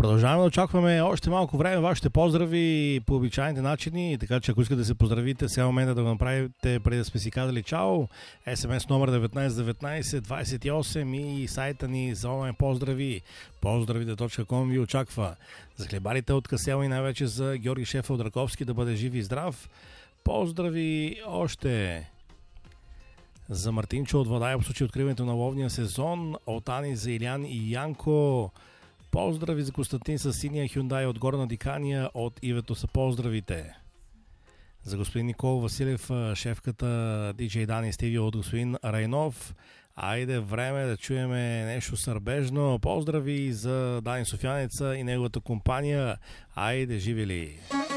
Продължаваме да очакваме още малко време вашите поздрави по обичайните начини, така че ако искате да се поздравите, сега момента да го направите преди да сме си казали чао. СМС номер 191928 и сайта ни за онлайн поздрави поздравите.com ви очаква. За хлебарите от Касел и най-вече за Георги Шефа Драковски да бъде жив и здрав. Поздрави още за Мартинчо от Владая по случай откриването на ловния сезон, от Ани за Илян и Янко. Поздрави за Константин с синия Hyundai от Горна Дикания, от Ивето са поздравите. За господин Никол Василев, шефката DJ Дани Стиви от господин Райнов. Айде време да чуеме нещо сърбежно. Поздрави за Дани Софиянеца и неговата компания. Айде, живи ли!